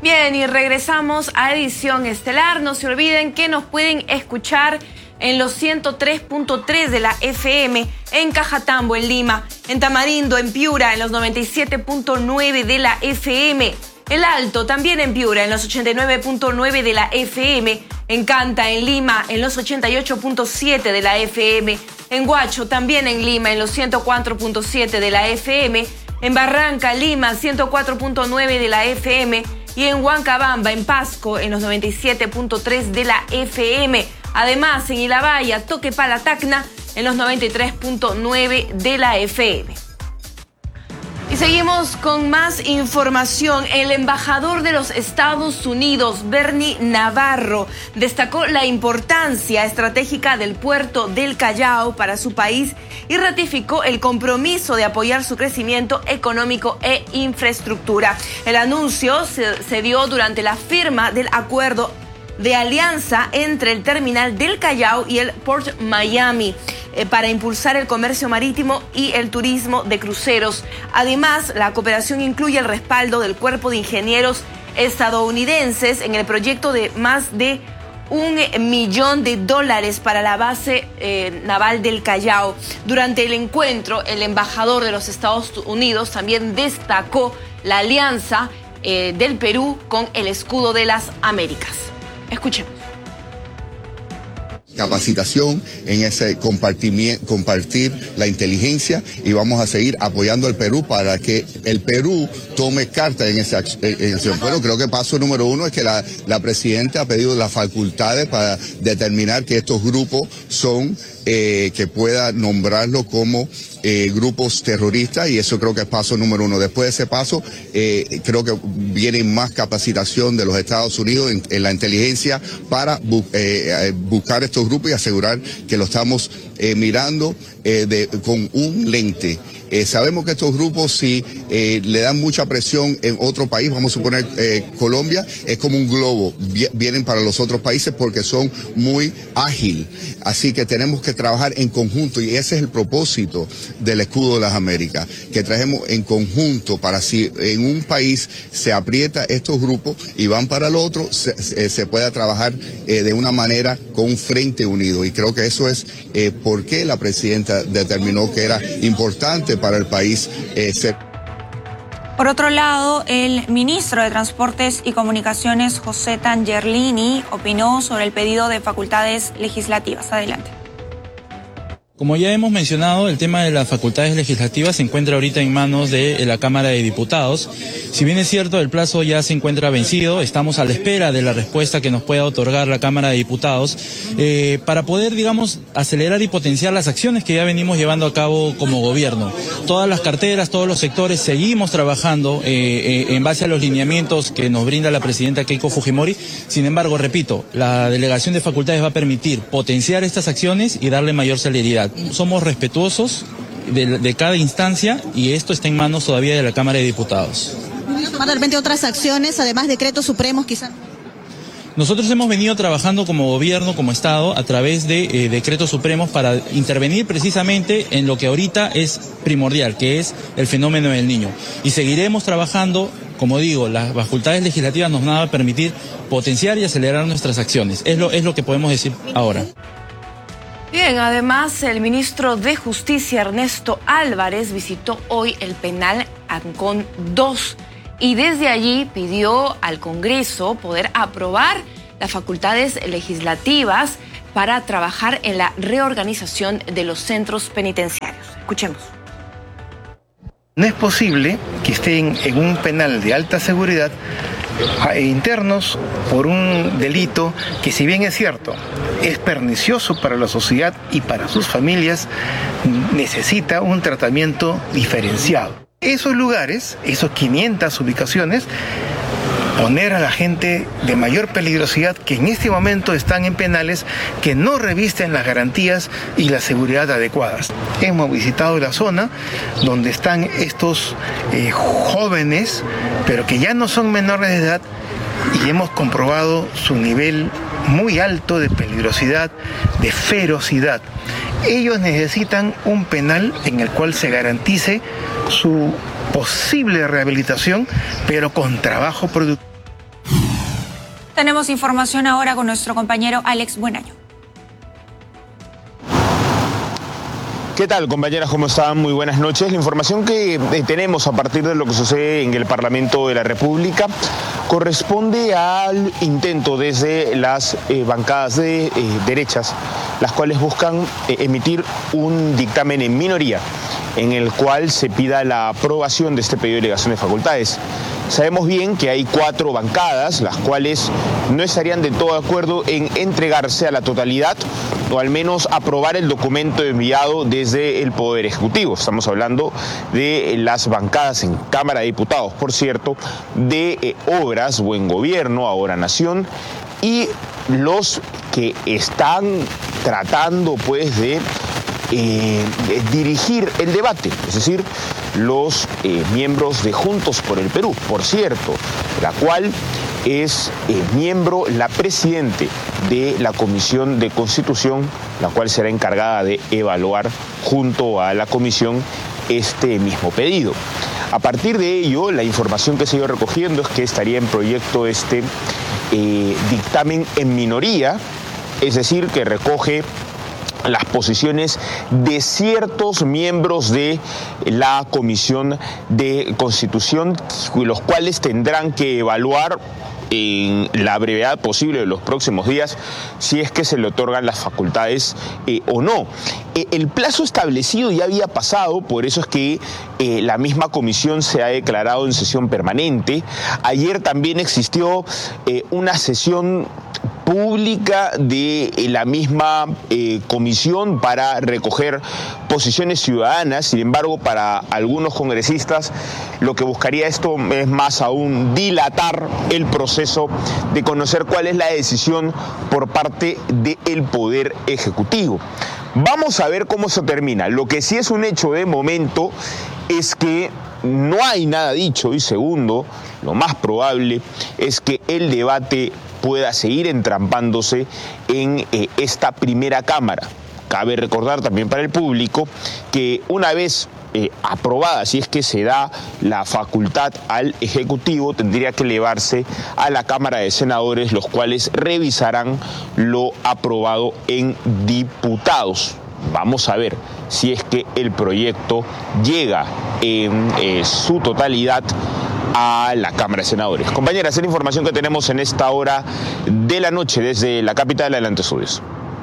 Bien, y regresamos a Edición Estelar. No se olviden que nos pueden escuchar en los 103.3 de la FM, en Cajatambo, en Lima, en Tamarindo, en Piura, en los 97.9 de la FM, El Alto, también en Piura, en los 89.9 de la FM, en Canta, en Lima, en los 88.7 de la FM, en Huacho, también en Lima, en los 104.7 de la FM, en Barranca, Lima, 104.9 de la FM, y en Huancabamba, en Pasco, en los 97.3 de la FM. Además, en Ilabaya, Toquepala, Tacna, en los 93.9 de la FM. Y seguimos con más información. El embajador de los Estados Unidos, Bernie Navarro, destacó la importancia estratégica del puerto del Callao para su país y ratificó el compromiso de apoyar su crecimiento económico e infraestructura. El anuncio se dio durante la firma del acuerdo de alianza entre el terminal del Callao y el Port Miami para impulsar el comercio marítimo y el turismo de cruceros. Además, la cooperación incluye el respaldo del Cuerpo de Ingenieros estadounidenses en el proyecto de más de $1 millón para la base naval del Callao. Durante el encuentro, el embajador de los Estados Unidos también destacó la alianza del Perú con el Escudo de las Américas. Escuchemos. Capacitación en ese compartir la inteligencia, y vamos a seguir apoyando al Perú para que el Perú tome carta en esa acción. Bueno, creo que paso número uno es que la presidenta ha pedido las facultades para determinar que estos grupos son, que pueda nombrarlo como grupos terroristas, y eso creo que es paso número uno. Después de ese paso, creo que viene más capacitación de los Estados Unidos en la inteligencia para buscar estos grupos y asegurar que lo estamos mirando con un lente. Sabemos que estos grupos, si le dan mucha presión en otro país, vamos a suponer Colombia, es como un globo, vienen para los otros países porque son muy ágiles. Así que tenemos que trabajar en conjunto, y ese es el propósito del Escudo de las Américas, que trajemos en conjunto para, si en un país se aprieta estos grupos y van para el otro, se pueda trabajar de una manera con un frente unido. Y creo que eso es por qué la presidenta determinó que era importante para el país ser. Por otro lado, el ministro de Transportes y Comunicaciones, José Tangerlini, opinó sobre el pedido de facultades legislativas. Adelante. Como ya hemos mencionado, el tema de las facultades legislativas se encuentra ahorita en manos de la Cámara de Diputados. Si bien es cierto, el plazo ya se encuentra vencido, estamos a la espera de la respuesta que nos pueda otorgar la Cámara de Diputados para poder, digamos, acelerar y potenciar las acciones que ya venimos llevando a cabo como gobierno. Todas las carteras, todos los sectores, seguimos trabajando en base a los lineamientos que nos brinda la presidenta Keiko Fujimori. Sin embargo, repito, la delegación de facultades va a permitir potenciar estas acciones y darle mayor celeridad. Somos respetuosos de cada instancia, y esto está en manos todavía de la Cámara de Diputados. ¿De repente otras acciones, además decretos supremos quizás? Nosotros hemos venido trabajando como gobierno, como Estado, a través de decretos supremos para intervenir precisamente en lo que ahorita es primordial, que es el fenómeno del niño. Y seguiremos trabajando, como digo, las facultades legislativas nos van a permitir potenciar y acelerar nuestras acciones. Es lo que podemos decir ahora. Bien, además, el ministro de Justicia, Ernesto Álvarez, visitó hoy el penal Ancón 2 y desde allí pidió al Congreso poder aprobar las facultades legislativas para trabajar en la reorganización de los centros penitenciarios. Escuchemos. No es posible que estén en un penal de alta seguridad internos por un delito que, si bien es cierto, es pernicioso para la sociedad y para sus familias, necesita un tratamiento diferenciado. Esos lugares, esos 500 ubicaciones, poner a la gente de mayor peligrosidad que en este momento están en penales que no revisten las garantías y la seguridad adecuadas. Hemos visitado la zona donde están estos jóvenes, pero que ya no son menores de edad, y hemos comprobado su nivel muy alto de peligrosidad, de ferocidad. Ellos necesitan un penal en el cual se garantice su posible rehabilitación, pero con trabajo productivo. Tenemos información ahora con nuestro compañero Alex Buenaño. ¿Qué tal, compañeras? ¿Cómo están? Muy buenas noches. La información que tenemos a partir de lo que sucede en el Parlamento de la República corresponde al intento desde las bancadas de derechas, las cuales buscan emitir un dictamen en minoría en el cual se pida la aprobación de este pedido de delegación de facultades. Sabemos bien que hay 4 bancadas, las cuales no estarían de todo de acuerdo en entregarse a la totalidad o al menos aprobar el documento enviado desde el Poder Ejecutivo. Estamos hablando de las bancadas en Cámara de Diputados, por cierto, de Obras, Buen Gobierno, Ahora Nación, y los que están tratando pues de dirigir el debate, es decir, los miembros de Juntos por el Perú, por cierto, la cual es miembro la presidente de la Comisión de Constitución, la cual será encargada de evaluar junto a la comisión este mismo pedido. A partir de ello, la información que se ha ido recogiendo es que estaría en proyecto este dictamen en minoría, es decir, que recoge las posiciones de ciertos miembros de la Comisión de Constitución, los cuales tendrán que evaluar en la brevedad posible de los próximos días si es que se le otorgan las facultades o no. El plazo establecido ya había pasado, por eso es que la misma comisión se ha declarado en sesión permanente. Ayer también existió una sesión pública de la misma comisión para recoger posiciones ciudadanas. Sin embargo, para algunos congresistas lo que buscaría esto es más aún dilatar el proceso de conocer cuál es la decisión por parte del Poder Ejecutivo. Vamos a ver cómo se termina. Lo que sí es un hecho de momento es que no hay nada dicho, y segundo, lo más probable es que el debate pueda seguir entrampándose en esta primera cámara. Cabe recordar también para el público que una vez aprobada, si es que se da la facultad al Ejecutivo, tendría que elevarse a la Cámara de Senadores, los cuales revisarán lo aprobado en diputados. Vamos a ver si es que el proyecto llega en su totalidad a la Cámara de Senadores. Compañeras, es la información que tenemos en esta hora de la noche desde la capital de Adelante Estudios.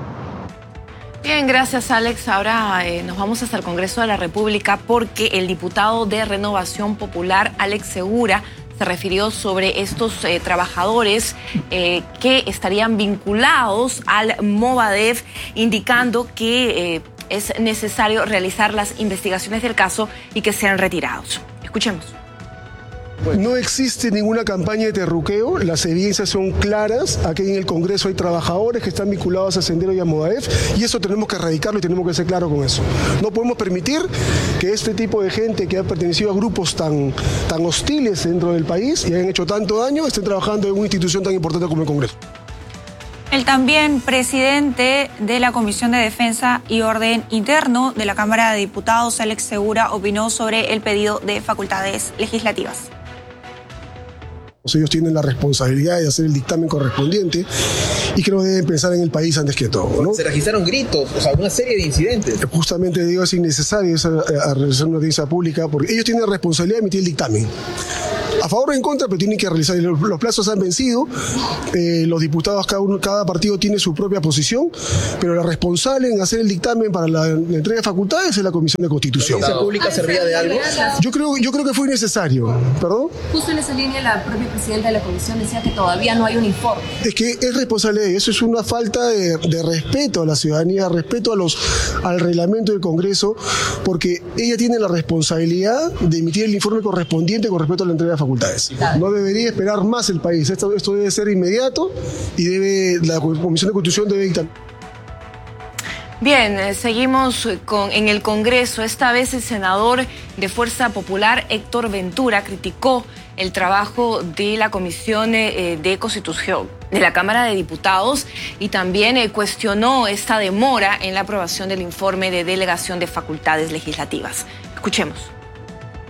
Bien, gracias Alex. Ahora nos vamos hasta el Congreso de la República porque el diputado de Renovación Popular, Alex Segura, se refirió sobre estos trabajadores que estarían vinculados al Movadef, indicando que es necesario realizar las investigaciones del caso y que sean retirados. Escuchemos. No existe ninguna campaña de terruqueo, las evidencias son claras. Aquí en el Congreso hay trabajadores que están vinculados a Sendero y a Movadef, y eso tenemos que erradicarlo y tenemos que ser claros con eso. No podemos permitir que este tipo de gente que ha pertenecido a grupos tan hostiles dentro del país y han hecho tanto daño estén trabajando en una institución tan importante como el Congreso. El también presidente de la Comisión de Defensa y Orden Interno de la Cámara de Diputados, Alex Segura, opinó sobre el pedido de facultades legislativas. Ellos tienen la responsabilidad de hacer el dictamen correspondiente y creo que deben pensar en el país antes que todo, ¿no? Se registraron gritos, o sea, una serie de incidentes. Justamente digo, es innecesario realizar una audiencia pública porque ellos tienen la responsabilidad de emitir el dictamen. A favor o en contra, pero tienen que realizar. Los plazos han vencido, los diputados, cada partido tiene su propia posición, pero la responsable en hacer el dictamen para la entrega de facultades es la Comisión de Constitución. ¿La audiencia pública servía de algo? Yo creo que fue innecesario. ¿Perdón? Justo en esa línea la propia presidenta de la comisión decía que todavía no hay un informe. Es que es responsable de ellos, eso es una falta de respeto a la ciudadanía, respeto al reglamento del Congreso, porque ella tiene la responsabilidad de emitir el informe correspondiente con respecto a la entrega de facultades. No debería esperar más el país, esto debe ser inmediato y la Comisión de Constitución debe dictar. Bien, seguimos en el Congreso. Esta vez el senador de Fuerza Popular, Héctor Ventura, criticó el trabajo de la Comisión de Constitución de la Cámara de Diputados y también cuestionó esta demora en la aprobación del informe de delegación de facultades legislativas. Escuchemos.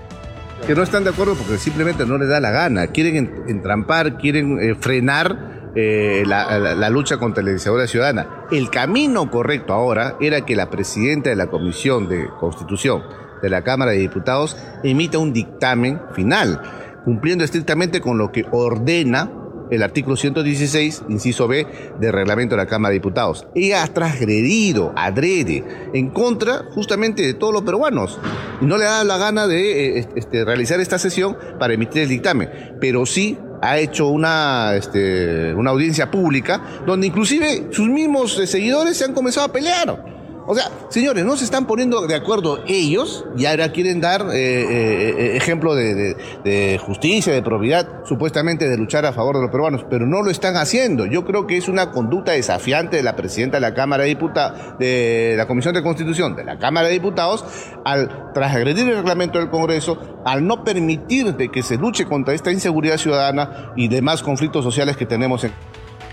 Que no están de acuerdo porque simplemente no les da la gana, quieren entrampar, quieren frenar la lucha contra la inseguridad ciudadana. El camino correcto ahora era que la presidenta de la Comisión de Constitución de la Cámara de Diputados emita un dictamen final, cumpliendo estrictamente con lo que ordena el artículo 116, inciso B, del reglamento de la Cámara de Diputados. Ella ha transgredido adrede en contra justamente de todos los peruanos y no le da la gana de realizar esta sesión para emitir el dictamen, pero sí ha hecho una audiencia pública donde inclusive sus mismos seguidores se han comenzado a pelear. O sea, señores, no se están poniendo de acuerdo ellos y ahora quieren dar ejemplo de justicia, de probidad, supuestamente de luchar a favor de los peruanos, pero no lo están haciendo. Yo creo que es una conducta desafiante de la presidenta de la Cámara de Diputados, de la Comisión de Constitución de la Cámara de Diputados, al transgredir el reglamento del Congreso, al no permitir de que se luche contra esta inseguridad ciudadana y demás conflictos sociales que tenemos en...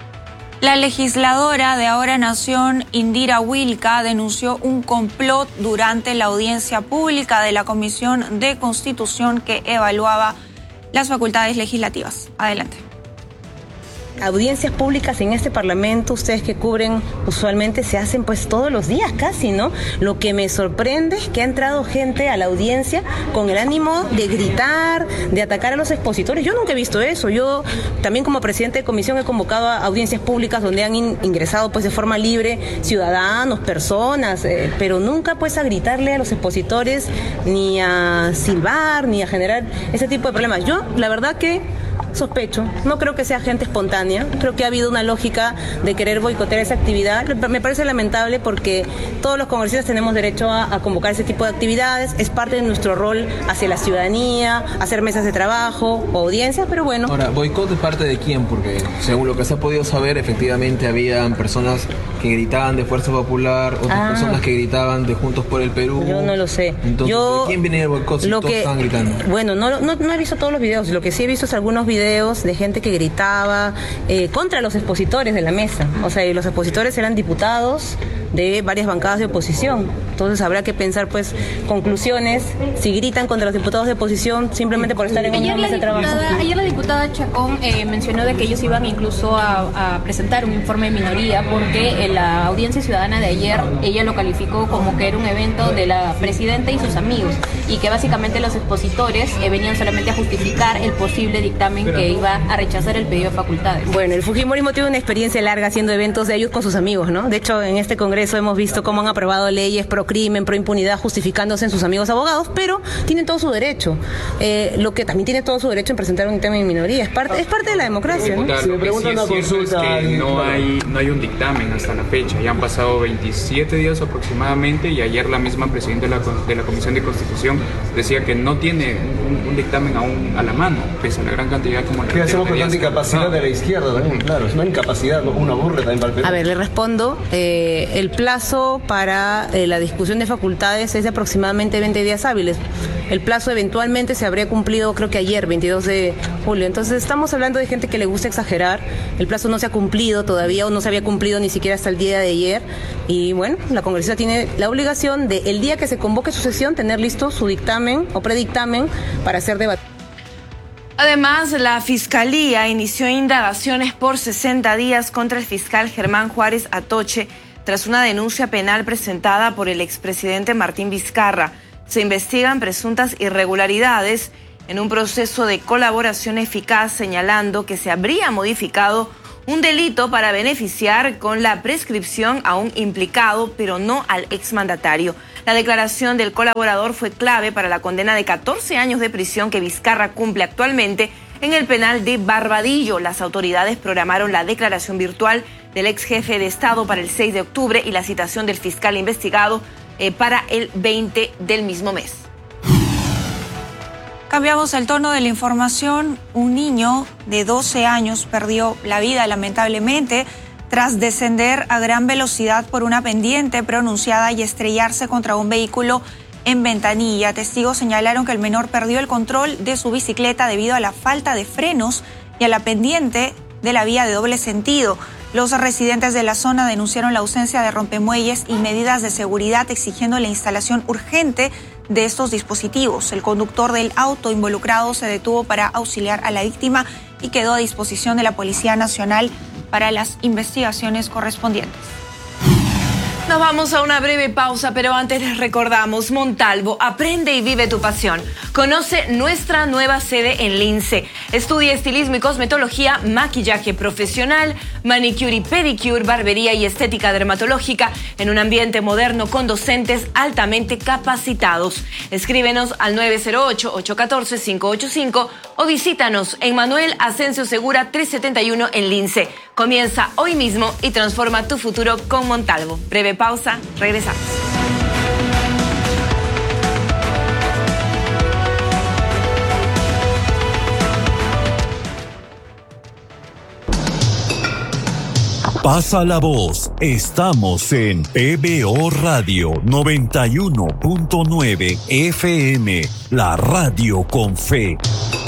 La legisladora de Ahora Nación, Indira Wilca, denunció un complot durante la audiencia pública de la Comisión de Constitución que evaluaba las facultades legislativas. Adelante. Audiencias públicas en este Parlamento, ustedes que cubren usualmente, se hacen pues todos los días casi, ¿no? Lo que me sorprende es que ha entrado gente a la audiencia con el ánimo de gritar, de atacar a los expositores. Yo nunca he visto eso. Yo también como presidente de comisión he convocado a audiencias públicas donde han ingresado pues de forma libre ciudadanos, personas, pero nunca pues a gritarle a los expositores, ni a silbar, ni a generar ese tipo de problemas. Yo la verdad que sospecho, no creo que sea gente espontánea, creo que ha habido una lógica de querer boicotear esa actividad. Me parece lamentable porque todos los congresistas tenemos derecho a convocar ese tipo de actividades, es parte de nuestro rol hacia la ciudadanía, hacer mesas de trabajo o audiencias, pero bueno. Ahora, ¿boicot de parte de quién? Porque según lo que se ha podido saber, efectivamente habían personas que gritaban de Fuerza Popular, otras personas que gritaban de Juntos por el Perú. Yo no lo sé. Entonces, ¿de quién viene el boicot si todos estaban gritando? Bueno, no he visto todos los videos, lo que sí he visto es algunos videos de gente que gritaba contra los expositores de la mesa. O sea, y los expositores eran diputados de varias bancadas de oposición. Entonces habrá que pensar pues conclusiones, si gritan contra los diputados de oposición simplemente por estar en una mesa de trabajo. Ayer la diputada Chacón mencionó de que ellos iban incluso a presentar un informe de minoría porque en la audiencia ciudadana de ayer ella lo calificó como que era un evento de la presidenta y sus amigos y que básicamente los expositores venían solamente a justificar el posible dictamen que iba a rechazar el pedido de facultades. Bueno, el fujimorismo tiene una experiencia larga haciendo eventos de ellos con sus amigos, ¿no? De hecho, en este Congreso hemos visto cómo han aprobado leyes pro crimen, pro impunidad, justificándose en sus amigos abogados, pero tienen todo su derecho. Lo que también tiene todo su derecho en presentar un dictamen en minoría. Es parte de la democracia, ¿no? Si me preguntan una consulta, es que no hay un dictamen hasta la fecha. Ya han pasado 27 días aproximadamente y ayer la misma presidenta de la Comisión de Constitución decía que no tiene un dictamen aún a la mano, pese a la gran cantidad como la... ¿Qué hacemos con tanta incapacidad de la izquierda también? Claro, es una incapacidad, una burla también para el Perú. A ver, le respondo. El plazo para la discusión de facultades es de aproximadamente 20 días hábiles. El plazo eventualmente se habría cumplido, creo que ayer, 22 de julio. Entonces estamos hablando de gente que le gusta exagerar. El plazo no se ha cumplido todavía o no se había cumplido ni siquiera hasta el día de ayer. Y bueno, la congresista tiene la obligación de el día que se convoque su sesión tener listo su dictamen o predictamen para ser debatido. Además, la Fiscalía inició indagaciones por 60 días contra el fiscal Germán Juárez Atoche tras una denuncia penal presentada por el expresidente Martín Vizcarra. Se investigan presuntas irregularidades en un proceso de colaboración eficaz, señalando que se habría modificado un delito para beneficiar con la prescripción a un implicado, pero no al exmandatario. La declaración del colaborador fue clave para la condena de 14 años de prisión que Vizcarra cumple actualmente en el penal de Barbadillo. Las autoridades programaron la declaración virtual del ex jefe de Estado para el 6 de octubre y la citación del fiscal investigado para el 20 del mismo mes. Cambiamos el tono de la información. Un niño de 12 años perdió la vida lamentablemente tras descender a gran velocidad por una pendiente pronunciada y estrellarse contra un vehículo en Ventanilla. Testigos señalaron que el menor perdió el control de su bicicleta debido a la falta de frenos y a la pendiente de la vía de doble sentido. Los residentes de la zona denunciaron la ausencia de rompemuelles y medidas de seguridad, exigiendo la instalación urgente de estos dispositivos. El conductor del auto involucrado se detuvo para auxiliar a la víctima y quedó a disposición de la Policía Nacional para las investigaciones correspondientes. Nos vamos a una breve pausa, pero antes les recordamos, Montalvo, aprende y vive tu pasión. Conoce nuestra nueva sede en Lince. Estudia estilismo y cosmetología, maquillaje profesional, manicure y pedicure, barbería y estética dermatológica en un ambiente moderno con docentes altamente capacitados. Escríbenos al 908-814-585 o visítanos en Manuel Asensio Segura 371 en Lince. Comienza hoy mismo y transforma tu futuro con Montalvo. Breve pausa, regresamos. Pasa la voz, estamos en PBO Radio 91.9 FM, la radio con fe.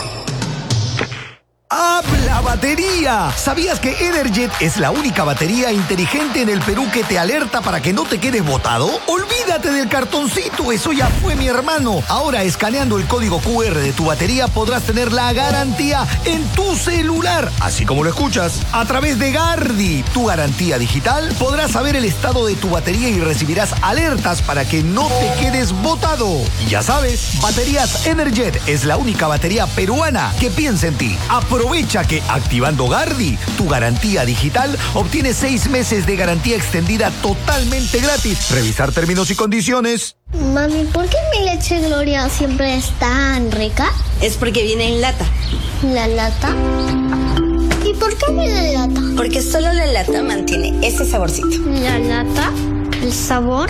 ¡Habla batería! ¿Sabías que Energet es la única batería inteligente en el Perú que te alerta para que no te quedes botado? Olvídate del cartoncito, eso ya fue, mi hermano. Ahora, escaneando el código QR de tu batería podrás tener la garantía en tu celular, así como lo escuchas. A través de Gardi, tu garantía digital, podrás saber el estado de tu batería y recibirás alertas para que no te quedes botado. Y ya sabes, Baterías Energet es la única batería peruana que piensa en ti. Aprovecha que activando Gardi, tu garantía digital, obtienes 6 meses de garantía extendida totalmente gratis. Revisar términos y condiciones. Mami, ¿por qué mi leche Gloria siempre es tan rica? Es porque viene en lata. ¿La lata? ¿Y por qué viene en lata? Porque solo la lata mantiene ese saborcito. ¿La lata? ¿El sabor?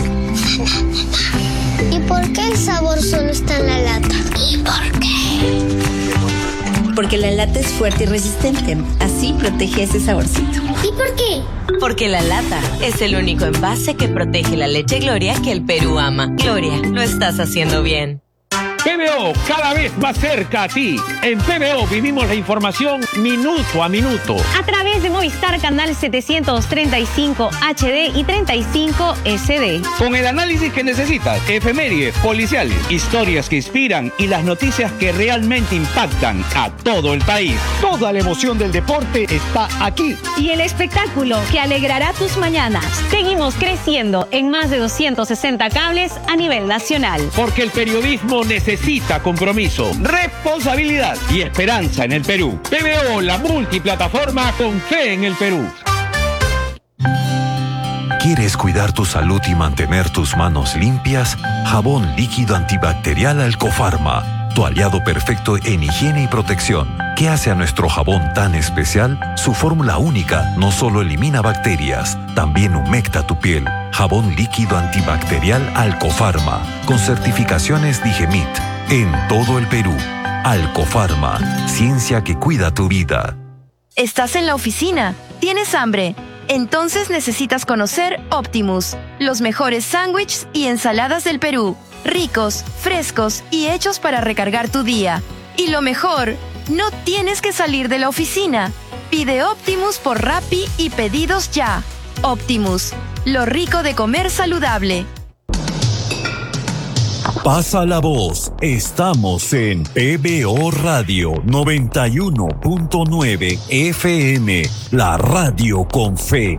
¿Y por qué el sabor solo está en la lata? ¿Y por qué? Porque la lata es fuerte y resistente, así protege ese saborcito. ¿Y por qué? Porque la lata es el único envase que protege la leche Gloria que el Perú ama. Gloria, lo estás haciendo bien. PBO, cada vez más cerca a ti. En PBO vivimos la información minuto a minuto. A través de Movistar Canal 735 HD y 35 SD. Con el análisis que necesitas, efemérides, policiales, historias que inspiran y las noticias que realmente impactan a todo el país. Toda la emoción del deporte está aquí. Y el espectáculo que alegrará tus mañanas. Seguimos creciendo en más de 260 cables a nivel nacional. Porque el periodismo necesita compromiso, responsabilidad y esperanza en el Perú. PBO, la multiplataforma con fe en el Perú. ¿Quieres cuidar tu salud y mantener tus manos limpias? Jabón líquido antibacterial Alcofarma, tu aliado perfecto en higiene y protección. ¿Qué hace a nuestro jabón tan especial? Su fórmula única no solo elimina bacterias, también humecta tu piel. Jabón líquido antibacterial Alcofarma, con certificaciones Digemit, en todo el Perú. Alcofarma, ciencia que cuida tu vida. ¿Estás en la oficina? ¿Tienes hambre? Entonces necesitas conocer Optimus, los mejores sándwiches y ensaladas del Perú. Ricos, frescos y hechos para recargar tu día. Y lo mejor, no tienes que salir de la oficina. Pide Optimus por Rappi y pedidos ya. Optimus, lo rico de comer saludable. Pasa la voz, estamos en PBO Radio 91.9 FM, la radio con fe.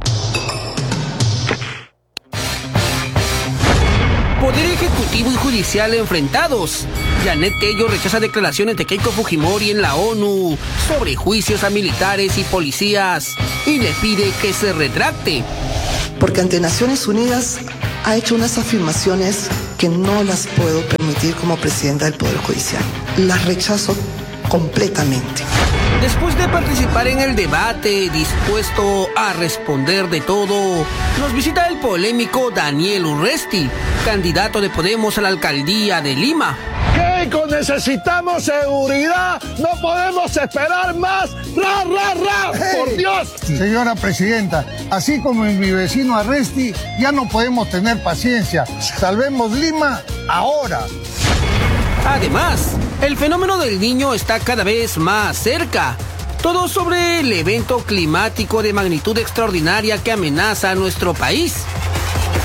Poder ejecutivo y judicial enfrentados. Janet Tello rechaza declaraciones de Keiko Fujimori en la ONU sobre juicios a militares y policías y le pide que se retracte. Porque ante Naciones Unidas ha hecho unas afirmaciones que no las puedo permitir como presidenta del Poder Judicial. Las rechazo completamente. Después de participar en el debate, dispuesto a responder de todo, nos visita el polémico Daniel Urresti, candidato de Podemos a la alcaldía de Lima. Keiko, necesitamos seguridad, no podemos esperar más. ¡Ra, ra, ra! ¡Por Dios! Señora presidenta, así como en mi vecino Arresti, ya no podemos tener paciencia. Salvemos Lima ahora. Además, el fenómeno del Niño está cada vez más cerca. Todo sobre el evento climático de magnitud extraordinaria que amenaza a nuestro país.